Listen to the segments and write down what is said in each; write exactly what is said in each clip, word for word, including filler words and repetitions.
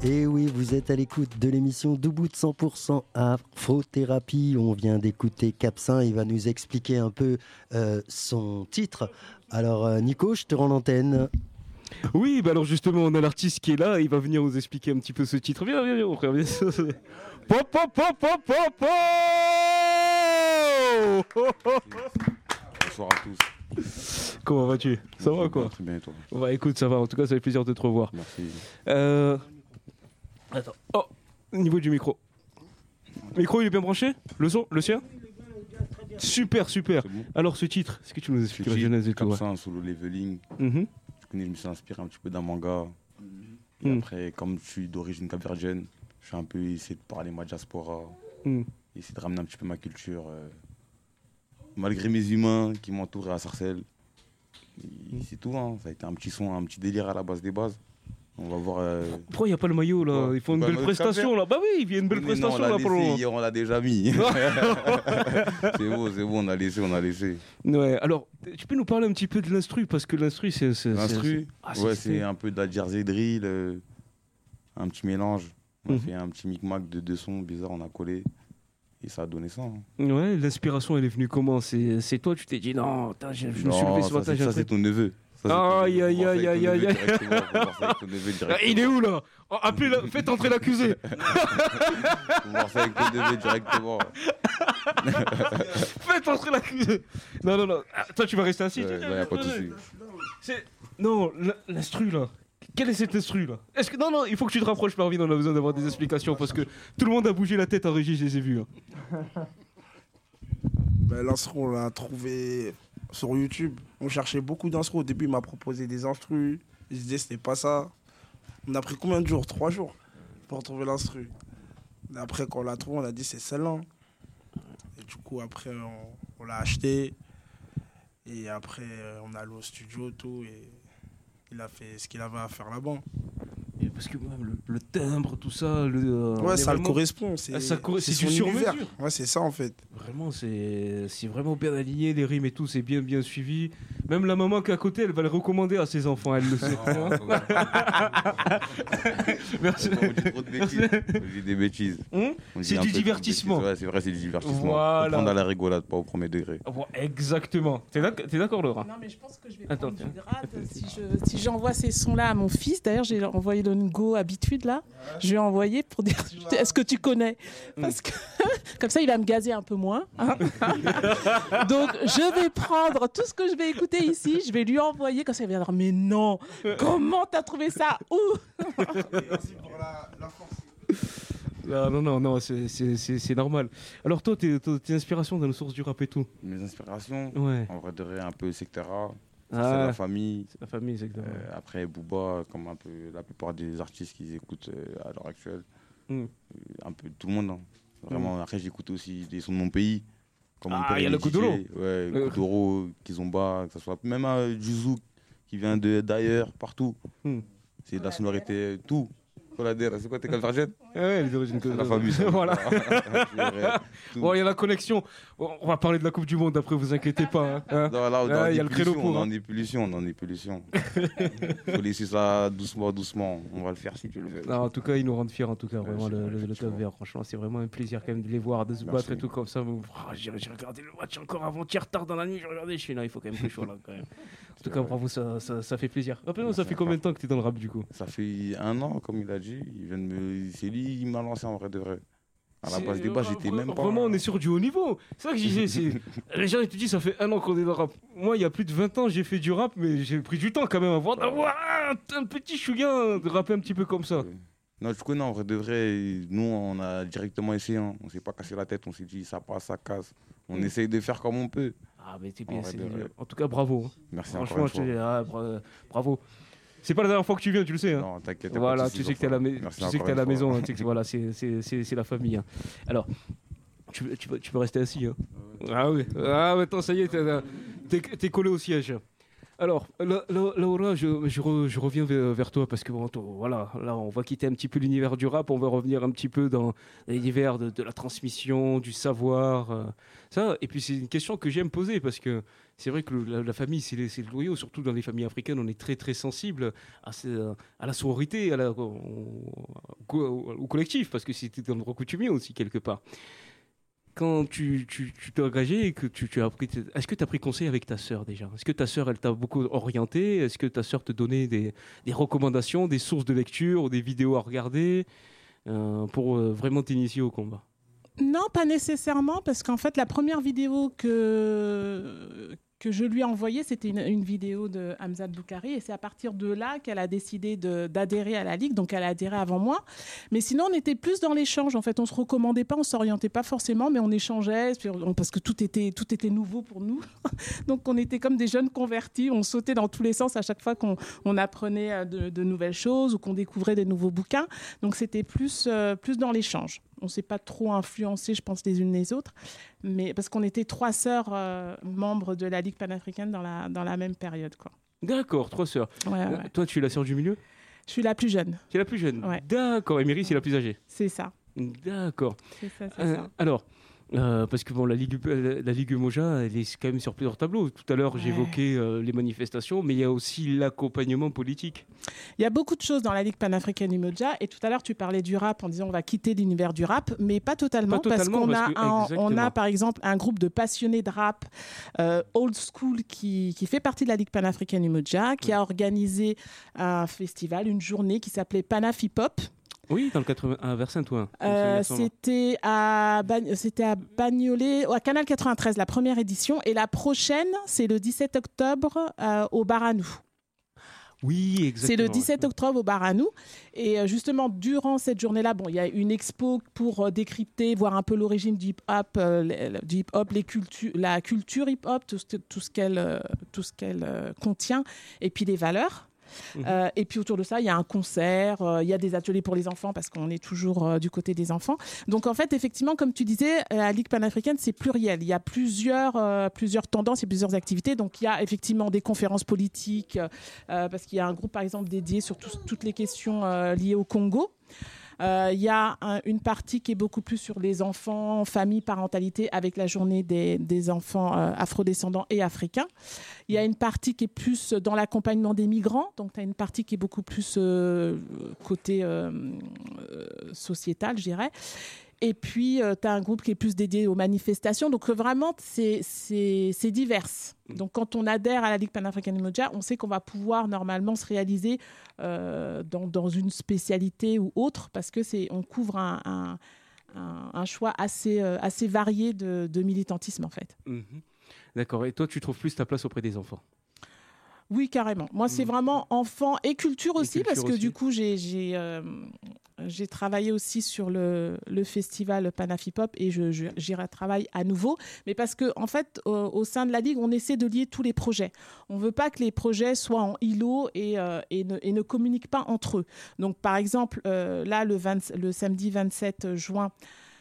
Et oui, vous êtes à l'écoute de l'émission Debout de cent pour cent Afrothérapie. On vient d'écouter Capsaïn, il va nous expliquer un peu euh, son titre. Alors euh, Nico, je te rends l'antenne. Oui, bah alors justement, on a l'artiste qui est là, il va venir nous expliquer un petit peu ce titre. Viens, viens, viens, on revient. Pop, pop, pop, pop, pop, pop. Bonsoir à tous. Comment vas-tu? Ça va quoi? Très bien et toi? Bah écoute, ça va, en tout cas ça fait plaisir de te revoir. Merci. Euh... Attends, oh, au niveau du micro. Micro il est bien branché? Le son? Le sien? Super, super. Bon. Alors ce titre, est-ce que tu nous expliques la genèse et tout? Comme ça, un solo leveling. Mm-hmm. Je connais, je me suis inspiré un petit peu d'un manga. Mm. Et après, comme je suis d'origine capverdienne, je suis un peu essayé de parler ma diaspora. Mm. Essayer de ramener un petit peu ma culture. Euh, malgré mes humains qui m'entourent à Sarcelles. Et c'est tout, hein. Ça a été un petit son, un petit délire à la base des bases. On va voir. Euh... Pourquoi il n'y a pas le maillot là? Ouais. Ils font une Bah, belle notre prestation Cap-Vert. là. Bah oui, il y a une belle Mais prestation non, on l'a là pour le laissé moment. hier, on l'a déjà mis. C'est bon, c'est bon, on a laissé, on a laissé. Ouais, alors tu peux nous parler un petit peu de l'instru parce que l'instru c'est. c'est- L'instru, c'est- ah, ouais, c'est- c'est un peu de la jersey drill, euh, un petit mélange. On a Mhm. fait un petit micmac de deux sons bizarres, on a collé. Et ça a donné ça. hein. Ouais, l'inspiration elle est venue comment? C'est c'est toi, tu t'es dit non, putain, je, je me suis Non, levé ce ça, matin, c'est- j'ai un ça, c'est truc. ton neveu. Ça, c'est ton Aïe, neveu. aïe, Faut voir ça aïe, avec ton aïe, neveu aïe. directement, faut voir ça avec ton neveu Ah, il est directement. où là? Oh, appelez-le, faites entrer l'accusé. Faut voir ça avec ton neveu directement. Faites entrer l'accusé. Non, non, non. Ah, toi tu vas rester assis. Ouais, là, y a pas de souci. C'est- Non, l- l'instru là. Quel est cet instru là? Est-ce que non non, il faut que tu te rapproches Marvin, on a besoin d'avoir des explications parce que tout le monde a bougé la tête en régie, je les ai vus. hein. Ben, l'instru, on l'a trouvé sur YouTube. On cherchait beaucoup d'instru. Au début, il m'a proposé des instrus. Je disais, c'était pas ça. On a pris combien de jours? Trois jours pour trouver l'instru. Et après, quand on l'a trouvé, on a dit, c'est celle-là. Et du coup, après, on, on l'a acheté. Et après, on est allé au studio, tout. Et il a fait ce qu'il avait à faire là-bas. Et parce que même le, le timbre, tout ça, le. euh, on Ouais, est ça le vraiment- correspond. C'est Ah, ça corre- c'est son du sur-mesure. univers. Ouais, c'est ça, en fait. Vraiment, c'est c'est vraiment bien aligné, les rimes et tout, c'est bien bien suivi. Même la maman qui est à côté, elle va le recommander à ses enfants, elle le sait. Merci. On dit trop de bêtises. On dit des bêtises. Hum On dit C'est un du peu trop de divertissement. bêtises. Ouais, c'est vrai, c'est du divertissement. Voilà. Faut prendre à la rigolade, pas au premier degré. Ah, bon, exactement. T'es d'ac- t'es d'accord, Laura? Non, mais je pense que je vais Attends, prendre tiens. du grade si je- si j'envoie ces sons-là à mon fils. D'ailleurs, j'ai envoyé le Ngo habitude là. Je lui ai envoyé pour dire est-ce que tu connais? Parce que comme ça, il va me gazer un peu moins. hein. Donc, je vais prendre tout ce que je vais écouter ici, je vais lui envoyer. Comme ça, il va dire mais non, comment t'as trouvé ça? Où? Merci pour la, la force. Ah, non, non, non, c'est- c'est c'est- c'est normal. Alors, toi, t'es t'es- t'es inspiration dans le source du rap et tout? Mes inspirations, Ouais. en vrai de vrai, un peu Sectera, c'est Ah, la famille. c'est la famille, exactement. Euh, après Booba, comme un peu la plupart des artistes qu'ils écoutent euh, à l'heure actuelle. Mm. Euh, un peu tout le monde. hein. Vraiment, après j'écoute aussi des sons de mon pays. Comme Ah, mon père, il y a il le est Kuduro. D J. Ouais, Le- Kuduro, Kizomba, que ce soit même euh, du zouk qui vient de- d'ailleurs, partout. Mm. C'est de la sonorité, tout. Colader, c'est quoi, t'es calvargette? Ouais, les origines que La famille. ça. Voilà. Je dirais, tout. Bon, il y a la connexion. Bon, on va parler de la Coupe du Monde après, vous inquiétez pas. hein, hein. Non, là, on est Ah, en il y a le créneau ébullition, pour, on est hein. en ébullition, on est en ébullition. Faut laisser ça doucement, doucement. On va le faire si tu le veux. Non, en tout cas, ils nous rendent fiers, en tout cas, vraiment, c'est le, vrai, le, le effectivement. Top Vert. Franchement, c'est vraiment un plaisir quand même de les voir, de se Merci. battre et tout comme ça. Oh, j'ai j'ai regardé le match encore avant-hier, tard dans la nuit, j'ai regardé, je suis là, il faut quand même que je sois là, quand même. En tout cas, bravo, ça, ça, ça fait plaisir. Rappelez-moi, ça Merci fait combien de temps que tu es dans le rap, du coup? Ça fait un an, comme il a dit. Il vient de me... C'est lui qui m'a lancé en vrai de vrai. À la C'est- base des bases, j'étais vra- même pas. Vraiment, on est sur du haut niveau. C'est ça que je disais. c'est- Les gens, ils te disent, ça fait un an qu'on est dans le rap. Moi, il y a plus de vingt ans, j'ai fait du rap, mais j'ai pris du temps quand même avant d'avoir un, un petit chouïa de rapper un petit peu comme ça. Ouais. Non, tu connais en vrai de vrai. Nous, on a directement essayé. Hein. On s'est pas cassé la tête. On s'est dit, ça passe, ça casse. On Mm. essaye de faire comme on peut. Ah, mais t'es En bien, vrai c'est de vrai. En tout cas, bravo. hein. Merci Franchement, encore je te une dis, fois. ah, bra- bravo. C'est pas la dernière fois que tu viens, tu le sais. Hein. Non, t'inquiète. y a pas Voilà, de soucis tu sais sur que t'es à la, ça. mais- Merci tu sais que encore t'es à la une fois. maison. hein, tu sais que voilà, c'est- c'est c'est- c'est la famille. hein. Alors, tu, tu, tu peux rester assis. Hein. Ah oui. Ah, mais attends, ça y est, t'es t'es- t'es collé au siège. Alors, là, là, Laura, je, je, re- je reviens vers, vers toi parce que bon, toi, voilà, là, on va quitter un petit peu l'univers du rap, on va revenir un petit peu dans l'univers de, de la transmission, du savoir, euh, ça. Et puis c'est une question que j'aime poser parce que c'est vrai que le- la, la famille, c'est, les- c'est le noyau, surtout dans les familles africaines, on est très très sensible à, ce- à la sororité, à la, au, au- au collectif, parce que c'était dans le droit coutumier aussi quelque part. Quand tu, tu, tu t'es engagé et que tu, tu as appris, est-ce que tu as pris conseil avec ta sœur déjà? Est-ce que ta sœur, elle t'a beaucoup orienté? Est-ce que ta sœur te donnait des, des recommandations, des sources de lecture ou des vidéos à regarder euh, pour euh, vraiment t'initier au combat? Non, pas nécessairement, parce qu'en fait, la première vidéo que, que je lui ai envoyée, c'était une, une vidéo de Hamzat Boukari, et c'est à partir de là qu'elle a décidé de- d'adhérer à la Ligue, donc elle a adhéré avant moi. Mais sinon, on était plus dans l'échange. En fait, on se recommandait pas, on s'orientait pas forcément, mais on échangeait, sur- parce que tout était, tout était nouveau pour nous. Donc, on était comme des jeunes convertis, on sautait dans tous les sens à chaque fois qu'on on apprenait euh, de, de nouvelles choses ou qu'on découvrait des nouveaux bouquins. Donc, c'était plus, euh, plus dans l'échange. On ne s'est pas trop influencés, je pense, les unes les autres, mais parce qu'on était trois sœurs euh, membres de la Ligue panafricaine dans la, dans la même période, quoi. D'accord, trois sœurs. Ouais, ouais, Euh, ouais. Toi, tu es la sœur du milieu? Je suis la plus jeune, Tu es la plus jeune? Ouais. D'accord, et Méry, c'est la plus âgée? c'est ça. D'accord. C'est ça, c'est Euh, ça. alors, euh, parce que bon, la Ligue, euh, la Ligue Moja, elle est quand même sur plusieurs tableaux. Tout à l'heure, Ouais. j'évoquais euh, les manifestations, mais il y a aussi l'accompagnement politique. Il y a beaucoup de choses dans la Ligue panafricaine Umoja, et tout à l'heure tu parlais du rap en disant on va quitter l'univers du rap, mais pas totalement, Pas totalement, parce qu'on parce a, que- un- exactement. on a par exemple un groupe de passionnés de rap euh, old school qui, qui fait partie de la Ligue panafricaine Umoja, qui a organisé un festival, une journée qui s'appelait Panaf Hip Hop. Oui, dans le quatre-vingts, à Vers-Saint-Ouen. Euh, c'était à, Bagn- c'était à Bagnolet, à Canal quatre-vingt-treize, la première édition, et la prochaine, c'est le dix-sept octobre euh, au Baranou. Oui, exactement. C'est le dix-sept octobre au Baranou. Et euh, justement, durant cette journée-là, bon, il y a une expo pour euh, décrypter, voir un peu l'origine du hip-hop, euh, le- du hip-hop, les cultures, la culture hip-hop, tout ce, tout ce qu'elle, euh, tout ce qu'elle euh, contient, et puis les valeurs. Mhm. Euh, et puis autour de ça, il y a un concert, euh, il y a des ateliers pour les enfants parce qu'on est toujours euh, du côté des enfants. Donc en fait, effectivement, comme tu disais, euh, la Ligue panafricaine, c'est pluriel. Il y a plusieurs, euh, plusieurs tendances et plusieurs activités. Donc il y a effectivement des conférences politiques euh, parce qu'il y a un groupe, par exemple, dédié sur tous- toutes les questions euh, liées au Congo. Euh, Il y a un- une partie qui est beaucoup plus sur les enfants, famille, parentalité, avec la journée des, des enfants euh, afrodescendants et africains. Il y a une partie qui est plus dans l'accompagnement des migrants, donc tu as une partie qui est beaucoup plus euh, côté euh, euh, sociétal, je dirais. Et puis, tu as un groupe qui est plus dédié aux manifestations. Donc, euh, vraiment, c'est c'est- c'est divers. Donc, quand on adhère à la Ligue panafricaine Umoja, on sait qu'on va pouvoir normalement se réaliser euh, dans, dans une spécialité ou autre, parce que c'est on couvre un, un, un- un choix assez, euh, assez varié de, de militantisme, en fait. Mhm. D'accord. Et toi, tu trouves plus ta place auprès des enfants? Oui, carrément. Moi, c'est Mhm. vraiment enfant et culture Et aussi, culture parce que aussi. du coup, j'ai j'ai euh, j'ai travaillé aussi sur le, le festival Panaf Hip Hop et je, je, j'y retravaille à nouveau. Mais parce que en fait, au, au sein de la Ligue, on essaie de lier tous les projets. On ne veut pas que les projets soient en îlot et, euh, et, ne, et ne communiquent pas entre eux. Donc, par exemple, euh, là, le, vingt, le samedi vingt-sept juin,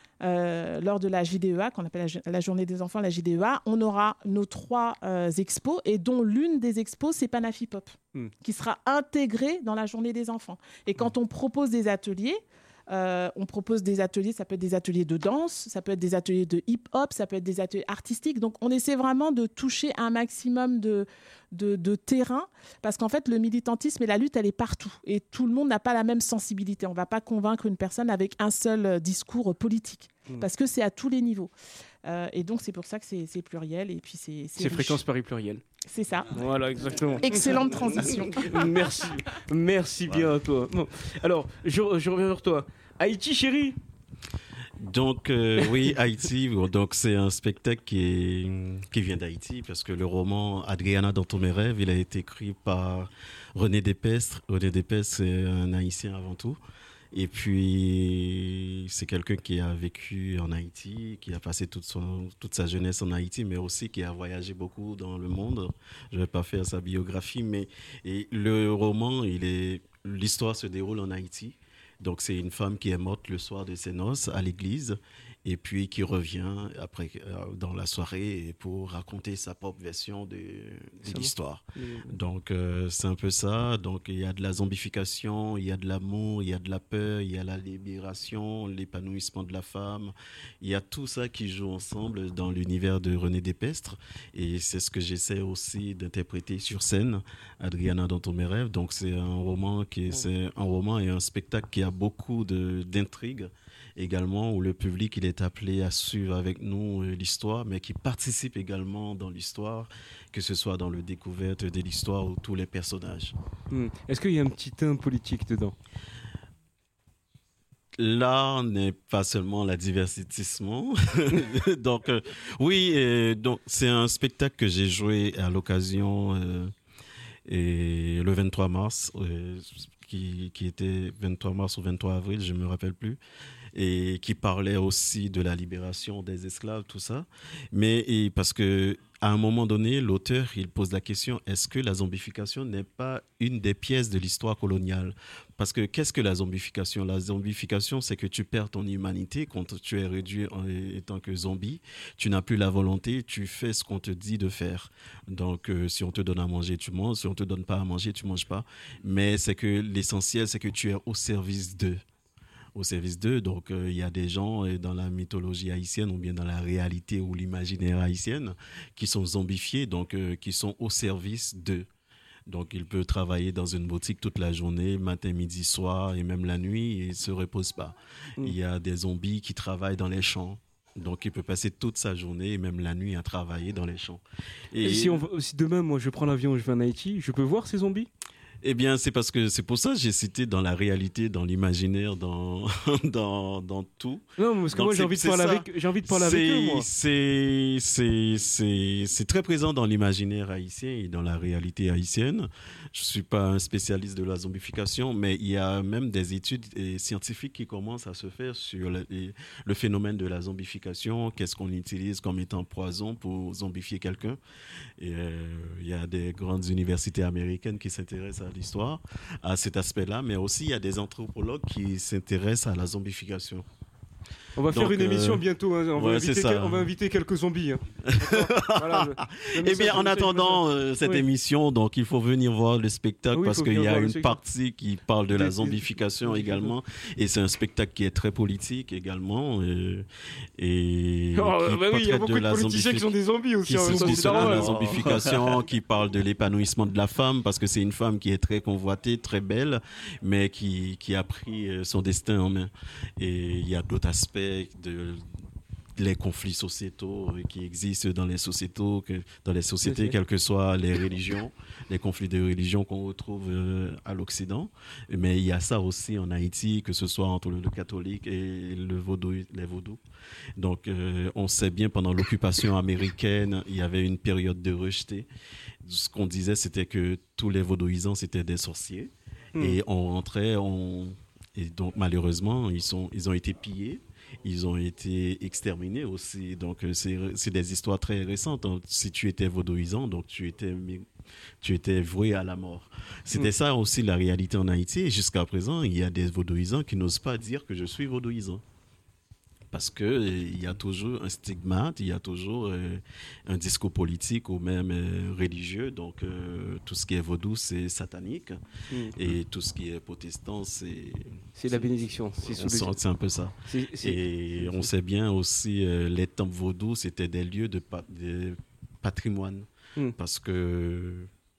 Euh, lors de la J D E A, qu'on appelle la, la journée des enfants, la J D E A, on aura nos trois euh, expos, et dont l'une des expos, c'est Panaf Hip Hop, Mm. qui sera intégrée dans la journée des enfants. Et quand on propose des ateliers, euh, on propose des ateliers, ça peut être des ateliers de danse, ça peut être des ateliers de hip-hop, ça peut être des ateliers artistiques. Donc, on essaie vraiment de toucher un maximum de, de, de terrain, parce qu'en fait, le militantisme et la lutte, elle est partout. Et tout le monde n'a pas la même sensibilité. On ne va pas convaincre une personne avec un seul euh, discours politique, Mm. parce que c'est à tous les niveaux. Euh, et donc, c'est pour ça que c'est, c'est pluriel, et puis c'est, c'est C'est riche. fréquence Paris pluriel. C'est ça. Voilà, exactement. Excellente transition. Merci. Merci bien à toi. Bon. Alors, je, je reviens vers toi. Haïti, chérie. Donc euh, oui, Haïti, donc c'est un spectacle qui, est, qui vient d'Haïti parce que le roman Adriana dans tous mes rêves, il a été écrit par René Despestre. René Despestre, c'est un Haïtien avant tout. Et puis, c'est quelqu'un qui a vécu en Haïti, qui a passé toute, son, toute sa jeunesse en Haïti, mais aussi qui a voyagé beaucoup dans le monde. Je ne vais pas faire sa biographie, mais et le roman, il est, l'histoire se déroule en Haïti. Donc, c'est une femme qui est morte le soir de ses noces à l'église. et puis qui revient après euh, dans la soirée pour raconter sa propre version de, de l'histoire. Mmh. Donc euh, c'est un peu ça. Donc il y a de la zombification, il y a de l'amour, il y a de la peur, il y a la libération, l'épanouissement de la femme. Il y a tout ça qui joue ensemble dans l'univers de René Despestre, et c'est ce que j'essaie aussi d'interpréter sur scène, Adriana dans tous mes rêves. Donc c'est un roman qui est, c'est un roman et un spectacle qui a beaucoup de, d'intrigue également, où le public il est appelé à suivre avec nous l'histoire, mais qui participe également dans l'histoire, que ce soit dans la découverte de l'histoire ou tous les personnages. Mmh. Est-ce qu'il y a un petit teint politique dedans ? Là n'est pas seulement la divertissement. donc euh, oui, euh, donc c'est un spectacle que j'ai joué à l'occasion euh, et le vingt-trois mars, euh, qui, qui était vingt-trois mars ou vingt-trois avril, je me rappelle plus, et qui parlait aussi de la libération des esclaves, tout ça. Mais et parce que à un moment donné, l'auteur il pose la question, est-ce que la zombification n'est pas une des pièces de l'histoire coloniale ? Parce que qu'est-ce que la zombification ? La zombification, c'est que tu perds ton humanité quand tu es réduit en tant que zombie. Tu n'as plus la volonté, tu fais ce qu'on te dit de faire. Donc, euh, si on te donne à manger, tu manges. Si on ne te donne pas à manger, tu ne manges pas. Mais c'est que l'essentiel, c'est que tu es au service d'eux. Au service d'eux. Donc, il euh, y a des gens euh, dans la mythologie haïtienne ou bien dans la réalité ou l'imaginaire haïtienne qui sont zombifiés, donc euh, qui sont au service d'eux. Donc, il peut travailler dans une boutique toute la journée, matin, midi, soir, et même la nuit, et il ne se repose pas. Mmh. Il y a des zombies qui travaillent dans les champs. Donc, il peut passer toute sa journée, et même la nuit, à travailler dans les champs. Et, et si, on va, si demain, moi, je prends l'avion et je vais en Haïti, je peux voir ces zombies ? Eh bien, c'est parce que c'est pour ça que j'ai cité dans la réalité, dans l'imaginaire, dans dans dans tout. Non, parce que Donc moi j'ai envie de parler avec, j'ai envie de parler avec eux. Moi. C'est c'est c'est c'est très présent dans l'imaginaire haïtien et dans la réalité haïtienne. Je suis pas un spécialiste de la zombification, mais il y a même des études scientifiques qui commencent à se faire sur le, le phénomène de la zombification. Qu'est-ce qu'on utilise comme étant poison pour zombifier quelqu'un ? Et euh, il y a des grandes universités américaines qui s'intéressent à l'histoire, à cet aspect-là, mais aussi il y a des anthropologues qui s'intéressent à la zombification. On va faire Donc, une émission euh... bientôt, hein. on, va ouais, inviter quel... on va inviter quelques zombies. Hein. voilà, je... Eh bien, en attendant euh, cette oui. émission, donc il faut venir voir le spectacle oui, parce qu'il y a une partie qui parle de la zombification également, et c'est un spectacle qui est très politique également. Et, et oh, bah oui, il y a beaucoup de, de politiciens zombific... qui sont des zombies aussi. Qui hein, sont de la zombification, qui parle de l'épanouissement de la femme, parce que c'est une femme qui est très convoitée, très belle, mais qui, qui a pris son destin en main. Et il y a d'autres aspects de les conflits sociétaux qui existent dans les sociétés, dans les sociétés, quelles que soient les religions, les conflits de religion qu'on retrouve à l'Occident. Mais il y a ça aussi en Haïti, que ce soit entre le catholique et le vaudou, les vaudous. Donc, euh, on sait bien, pendant l'occupation américaine, il y avait une période de rejeté. Ce qu'on disait, c'était que tous les vaudouisants, c'était des sorciers. Mmh. Et on rentrait, on... et donc malheureusement, ils, sont, ils ont été pillés. Ils ont été exterminés aussi. Donc, c'est, c'est des histoires très récentes. Si tu étais vaudouisant, donc tu étais, tu étais voué à la mort. C'était mmh. ça aussi la réalité en Haïti. Et jusqu'à présent, il y a des vaudouisants qui n'osent pas dire que je suis vaudouisant. Parce qu'il y a toujours un stigmate, il y a toujours euh, un discours politique ou même euh, religieux. Donc, euh, tout ce qui est vaudou, c'est satanique. Mmh. Et tout ce qui est protestant, c'est... C'est la bénédiction. C'est, c'est, c'est un peu ça. C'est, c'est, et c'est, on sait bien aussi, euh, les temples vaudous, c'était des lieux de, pa- de patrimoine. Mmh. Parce que...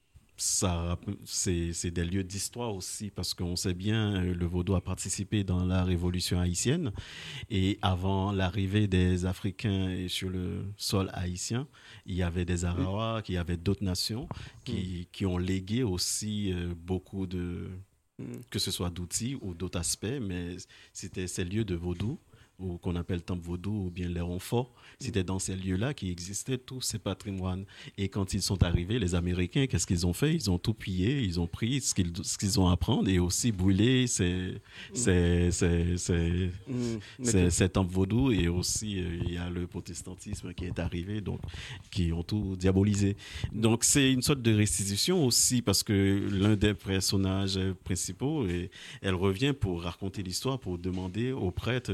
Ça, c'est, c'est des lieux d'histoire aussi, parce qu'on sait bien, le vaudou a participé dans la révolution haïtienne, et avant l'arrivée des Africains sur le sol haïtien, il y avait des Arawas, il y avait d'autres nations qui, qui ont légué aussi beaucoup de, que ce soit d'outils ou d'autres aspects, mais c'était ces lieux de vaudou, ou qu'on appelle temple vaudou, ou bien les renforts. C'était dans ces lieux-là qu'existaient tous ces patrimoines. Et quand ils sont arrivés, les Américains, qu'est-ce qu'ils ont fait ? Ils ont tout pillé, ils ont pris ce qu'ils, ce qu'ils ont à prendre et aussi brûlé ces, ces, ces, ces, mmh. ces, ces temples vaudous. Et aussi, euh, il y a le protestantisme qui est arrivé, donc, qui ont tout diabolisé. Donc, c'est une sorte de restitution aussi, parce que l'un des personnages principaux, et, elle revient pour raconter l'histoire, pour demander aux prêtres, donc,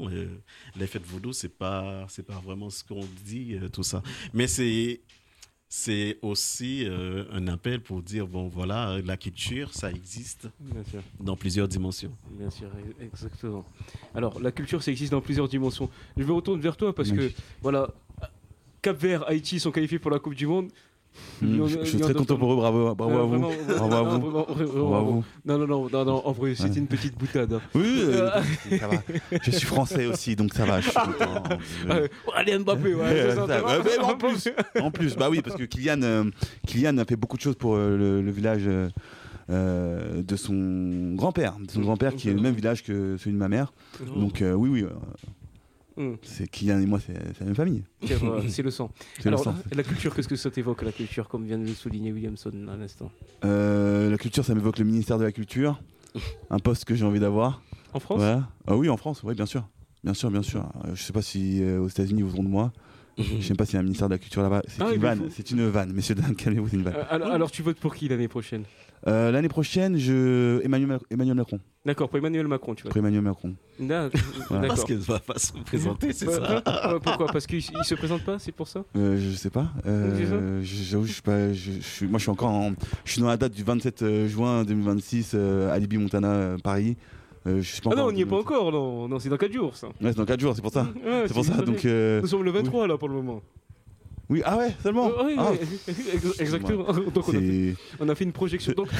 euh, les fêtes vaudou, c'est pas, c'est pas vraiment ce qu'on dit, euh, tout ça. Mais c'est, c'est aussi euh, un appel pour dire, bon, voilà, la culture, ça existe Bien sûr. dans plusieurs dimensions. Bien sûr, exactement. Alors, la culture, ça existe dans plusieurs dimensions. Je me retourne vers toi parce que, voilà, Cap-Vert, Haïti sont qualifiés pour la Coupe du Monde. Mmh, je, je suis très content pour eux, bravo, bravo Euh, à vous. vraiment, Bravo à vous. vraiment, vraiment, Bravo à vous. Non, non, non, non, non, en vrai, c'était Ouais. une petite boutade. hein. Oui, euh, ça va. Je suis français aussi, donc ça va. Je suis content. Je- Euh, allez, Mbappé, ouais, Ouais, c'est ça, ça, ça va. ouais, mais en plus, en plus, bah oui, parce que Kylian, euh, Kylian a fait beaucoup de choses pour euh, le, le village euh, euh, de son grand-père, de son grand-père qui est le même village que celui de ma mère. Donc euh, oui, oui, euh, Hum, c'est Kylian et moi, c'est c'est la même famille. c'est vrai, c'est le sang. C'est le Alors, sang. la culture, qu'est-ce que ça t'évoque, la culture, comme vient de le souligner Williamson à l'instant? Euh, la culture, ça m'évoque le ministère de la Culture, un poste que j'ai envie d'avoir. En France? Voilà. Ah oui, en France, oui, bien sûr. Bien sûr, bien sûr. Euh, je sais pas si euh, aux États-Unis ils voudront de moi. Je sais pas s'il y a un ministère de la Culture là-bas. C'est Ah, une il vanne, faut- c'est une vanne. Messieurs, dames, calmez-vous, c'est une vanne. Euh, alors, alors, tu votes pour qui l'année prochaine? Euh, L'année prochaine, je Emmanuel, Mac- Emmanuel Macron. D'accord, pour Emmanuel Macron, tu vois. Pour Emmanuel Macron. D'accord. Voilà. Parce D'accord. qu'elle ne va pas se présenter, c'est Euh, ça. euh, Pourquoi? Parce qu'il il se présente pas, c'est pour ça? Euh, je sais pas. Euh, je- J'avoue, je suis pas. Je, je suis, moi, je suis encore en. Je suis dans la date du vingt-sept juin deux mille vingt-six, euh, Alibi Montana, euh, Paris. Euh, je suis pas Ah non, encore on n'y est pas encore, non, non c'est dans quatre jours ça. Ouais, c'est dans quatre jours, c'est pour ça. Ouais, C'est pour tu ça. savais. Donc. euh, Nous sommes le vingt-trois là pour le moment. Oui, ah ouais, seulement. Euh, oui, Ah, oui, ex- exactement. Donc on a, fait, c'est. on a fait une projection. Donc...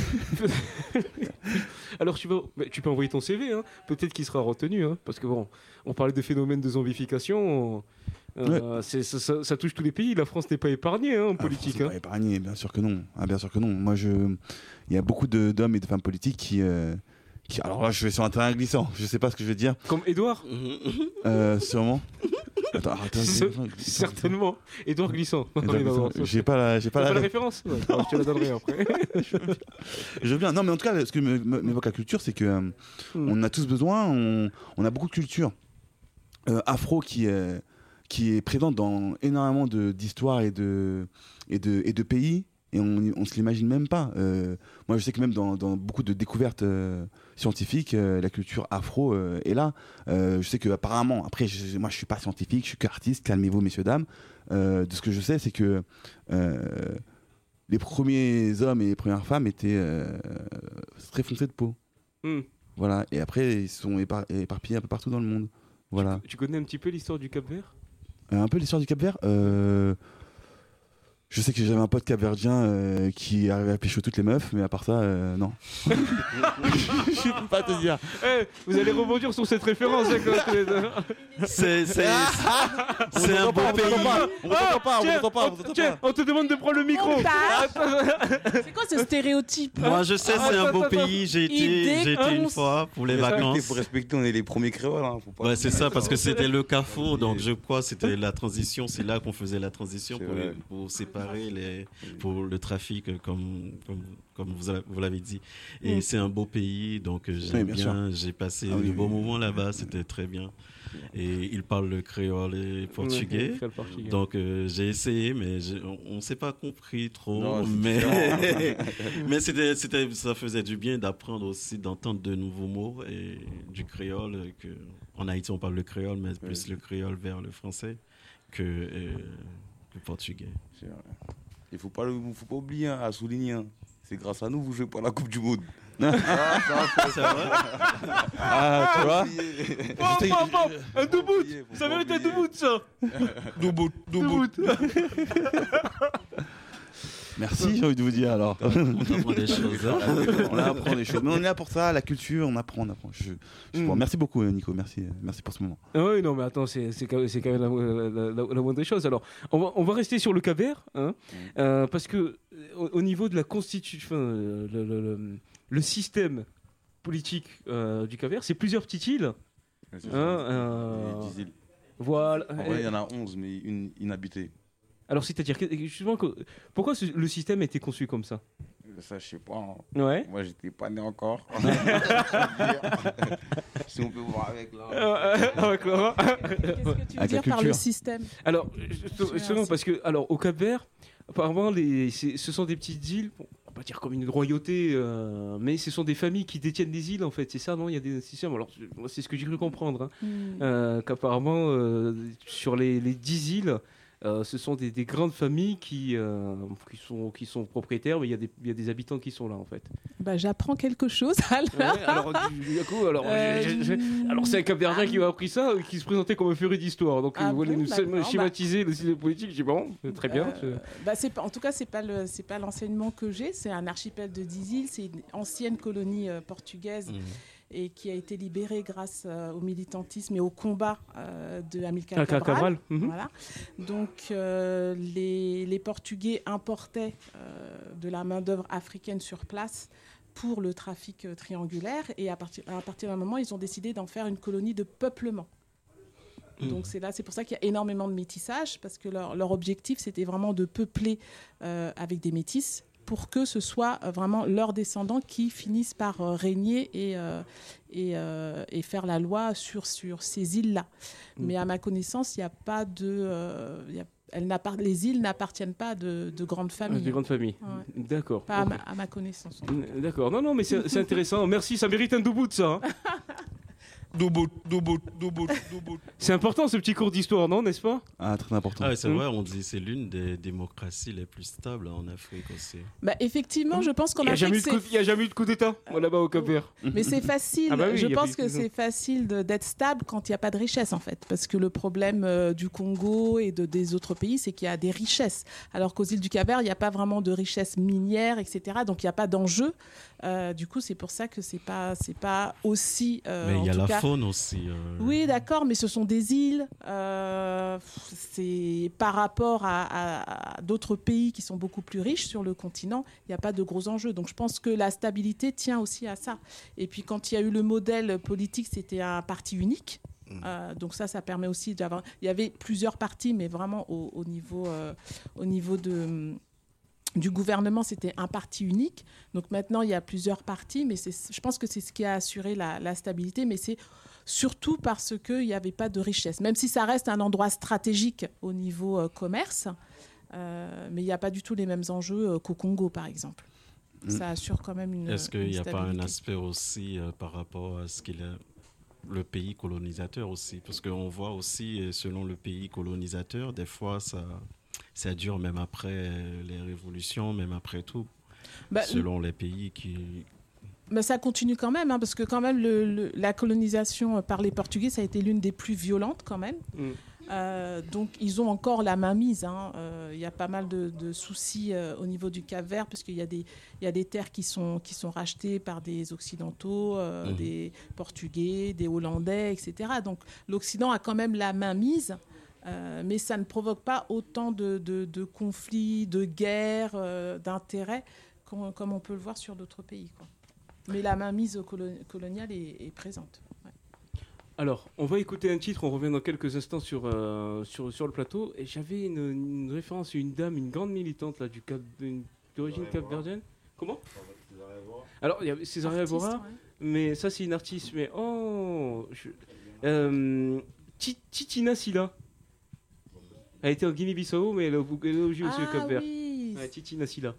Alors tu, vas... mais tu peux envoyer ton C V, hein. Peut-être qu'il sera retenu, hein, parce que bon, on parlait de phénomène de zombification. euh, c'est- ça, ça- ça touche tous les pays. La France n'est pas épargnée hein, en Ah, politique. c'est hein. pas épargné, bien sûr que non. Ah, bien sûr que non. Moi, je. Il y a beaucoup de- d'hommes et de femmes politiques qui. euh, qui... Alors là, je vais sur un terrain glissant. Je sais pas ce que je vais dire. Comme Edouard, Euh, sûrement. Attends, attends, Ce- glissant. certainement. Edouard Glissant. Non, Edouard mais non, Glissant. non, ça, J'ai pas la. J'ai T'as pas pas la la. référence ouais, alors, je te la donnerai après. Je veux bien. Non, mais en tout cas, ce que me- me- m'évoque la culture, c'est que euh, Hmm. on a tous besoin. On, on a beaucoup de culture euh, afro qui est qui est présente dans énormément de d'histoires et de et de et de pays. Et on, on se l'imagine même pas. Euh, moi, je sais que même dans, dans beaucoup de découvertes euh, scientifiques, euh, la culture afro euh, est là. Euh, je sais que apparemment, après, je, moi, je suis pas scientifique, je suis qu'artiste. Calmez-vous, messieurs dames. Euh, de ce que je sais, c'est que euh, les premiers hommes et les premières femmes étaient euh, très foncés de peau. Hmm. Voilà. Et après, ils sont épar- éparpillés un peu partout dans le monde. Voilà. Tu connais un petit peu l'histoire du Cap-Vert? Euh, un peu l'histoire du Cap-Vert. Euh, je sais que j'avais un pote capverdien euh, qui arrivait à pécho toutes les meufs, mais à part ça, euh, non. Je peux pas te dire. Eh, vous allez rebondir sur cette référence, d'accord, tous les deux. C'est, c'est, c'est un beau pays. On t'entend pas, on Tiens, t'entend pas, on on- t'entend tiens, pas. on te demande de prendre le micro. C'est quoi ce stéréotype Moi, je sais, c'est un beau pays. J'ai été, Il j'ai été une dénonce. fois pour les Ah, Respecter, vacances. faut respecter, on est les premiers créoles. Hein, faut pas... Ouais, c'est ça, parce que c'était le Carrefour, donc je crois que c'était la transition, c'est là qu'on faisait la transition C'est pour, vrai. les- pour séparer les, pour le trafic, euh, comme, comme, comme vous, a- vous l'avez dit. Et Mm. c'est un beau pays, donc euh, Oui, j'aime bien bien, j'ai passé Ah oui, de oui, beaux oui. moments là-bas, c'était très bien. Et ils parlent le créole et portugais. Ouais, le portugais. Donc euh, j'ai essayé, mais j'ai- on ne s'est pas compris trop. Non, c'est mais différent. mais c'était, c'était, ça faisait du bien d'apprendre aussi, d'entendre de nouveaux mots et du créole. euh, Que, en Haïti, on parle le créole, mais plus le créole vers le français que euh, le portugais. C'est vrai. Il faut pas, le- faut pas oublier hein, à souligner. hein. C'est grâce à nous vous jouez pas la Coupe du Monde. C'est vrai? Ah, tu vois Pom, pom, pom, un doubout. Ça mérite un doubout, ça. Doubout, Doubout. Merci, j'ai envie de vous dire alors. On apprend des choses. hein. On apprend des choses. Mais on est là pour ça, la culture, on apprend, on apprend. Je, je- Mm. Merci beaucoup, Nico. Merci, merci pour ce moment. Ah oui, non, mais attends, c'est c'est quand, c'est quand même la, la, la- la moindre des choses. Alors, on va, on va rester sur le Cap-Vert, hein, euh, parce que euh, au, au niveau de la constitution, enfin, euh, le, le- le- le système politique euh, du Cap-Vert, c'est plusieurs petites îles. Hein, euh, Voilà. En vrai, il y en a onze, mais une inhabitée. Alors, c'est-à-dire, que- justement, que- pourquoi ce- le système a été conçu comme ça? Ça, je sais pas. hein. Ouais. Moi, j'étais pas né encore. Si on peut voir avec là. Euh, avec Laurent. Qu'est-ce que tu veux Avec la dire par le culture. système? Alors, justement, parce que, alors, au Cap-Vert, apparemment, les, c'est- ce sont des petites îles. Bon, pas dire comme une royauté, euh, mais ce sont des familles qui détiennent des îles en fait. C'est ça, non? Il y a des systèmes. Alors, moi, c'est ce que j'ai cru comprendre, hein, Mm. euh, qu'apparemment euh, sur les, les dix îles. Euh, ce sont des, des grandes familles qui, euh, qui, sont, qui sont propriétaires, mais il y, a des- il y a des habitants qui sont là en fait. Bah, j'apprends quelque chose. Alors, Ouais, alors, du coup, alors, Euh, j'ai- j'ai- alors c'est un Capverdien qui m'a appris ça, qui se présentait comme un féru d'histoire. Donc Ah il voulait bon, nous d'accord, schématiser le système politique. J'ai dit bon, très bien. Euh, bah, c'est pas, en tout cas, c'est pas le, c'est pas l'enseignement que j'ai. C'est un archipel de dix îles. C'est une ancienne colonie euh, portugaise Mhm. et qui a été libérée grâce euh, au militantisme et au combat euh, de Amilcar Ah, Cabral. Cabral. Mhm. Voilà. Donc euh, les, les Portugais importaient euh, de la main-d'œuvre africaine sur place pour le trafic euh, triangulaire. Et à partir, à partir d'un moment, ils ont décidé d'en faire une colonie de peuplement. Donc c'est là, c'est pour ça qu'il y a énormément de métissage, parce que leur, leur objectif, c'était vraiment de peupler euh, avec des métis pour que ce soit euh, vraiment leurs descendants qui finissent par euh, régner et, euh, et, euh, et faire la loi sur, sur ces îles-là. Mm. Mais à ma connaissance, il n'y a pas de... euh, il y a- elles n'appart- les îles n'appartiennent pas de, de grandes Ah, familles. des grandes familles. Ouais. D'accord. Pas à, Ok. ma, à ma connaissance. D'accord. Non, non, mais c'est c'est intéressant. Merci, ça mérite un doubout de ça. hein. Doubout, doubout, doubout, doubout. C'est important ce petit cours d'histoire, non, n'est-ce pas? Ah, très important. Ah, ouais, c'est Mhm. vrai, on dit c'est l'une des démocraties les plus stables en Afrique aussi. Bah, effectivement, je pense Il qu'on n'y a, a jamais eu fait de que coup- c'est- il y a jamais eu de coup d'État moi, là-bas au Cap-Vert. Mais c'est facile. Ah bah oui, je il y a pense plus- que c'est facile de- d'être stable quand il n'y a pas de richesse, en fait. Parce que le problème euh, du Congo et de, des autres pays, c'est qu'il y a des richesses. Alors qu'aux îles du Cap-Vert, il n'y a pas vraiment de richesse minière, et cetera. Donc il n'y a pas d'enjeu. Euh, du coup, c'est pour ça que c'est pas, c'est pas aussi. euh, Mais en il y a tout la cas- faune aussi. euh, Oui, d'accord, mais ce sont des îles. euh, c'est par rapport à, à- à d'autres pays qui sont beaucoup plus riches sur le continent, il n'y a pas de gros enjeux. Donc je pense que la stabilité tient aussi à ça. Et puis quand il y a eu le modèle politique, c'était un parti unique. Euh, donc ça, ça permet aussi d'avoir. Il y avait plusieurs partis, mais vraiment au, au niveau, euh, au niveau de du gouvernement, c'était un parti unique. Donc maintenant, il y a plusieurs partis, mais c'est, je pense que c'est ce qui a assuré la, la stabilité. Mais c'est surtout parce qu'il n'y avait pas de richesse. Même si ça reste un endroit stratégique au niveau euh, commerce, euh, mais il n'y a pas du tout les mêmes enjeux euh, qu'au Congo, par exemple. Mm. Ça assure quand même une Est-ce qu'il une n'y a pas un stabilité. aspect aussi euh, par rapport à ce qu'il est le pays colonisateur aussi? Parce qu'on voit aussi, euh, selon le pays colonisateur, des fois ça, ça dure même après euh, les révolutions, même après tout, Bah, selon les pays qui... Mais ça continue quand même, hein, parce que quand même le- le- la colonisation par les Portugais, ça a été l'une des plus violentes quand même. Mm. Euh, donc ils ont encore la main mise. hein. Euh, Il y a pas mal de, de soucis euh, au niveau du Cap-Vert, parce qu'il y a des, il y a des terres qui sont, qui sont rachetées par des Occidentaux, euh, Mhm. des Portugais, des Hollandais, et cetera. Donc l'Occident a quand même la main mise. Euh, mais ça ne provoque pas autant de, de- de conflits, de guerres, euh, d'intérêts, qu'on- comme on peut le voir sur d'autres pays, quoi. Mais la mainmise colo- coloniale est, est présente. Ouais. Alors, on va écouter un titre, on revient dans quelques instants sur, euh, sur, sur le plateau. Et j'avais une, une référence à une dame, une grande militante là, du Cap, d'une- d'origine capverdienne. Comment? Alors, il y avait César Artiste, Évora, ouais. mais ça c'est une artiste. Mais oh je- euh, Ti- Titina Silla. Elle était en Guinée-Bissau, mais elle a elle a joué aussi au Ah Cap-Vert. oui. Ouais, Titina Silla.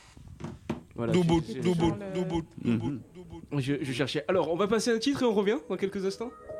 Voilà, Doubout, je- je- doubout, Genre le- doubout, Mhm. doubout, doubout. je, je cherchais. Alors, on va passer un titre et on revient dans quelques instants.